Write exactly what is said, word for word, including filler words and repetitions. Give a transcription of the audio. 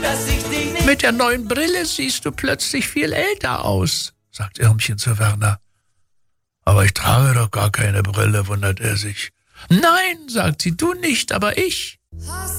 Mit der neuen Brille siehst du plötzlich viel älter aus, sagt Irmchen zu Werner. Aber ich trage doch gar keine Brille, wundert er sich. Nein, sagt sie, du nicht, aber ich.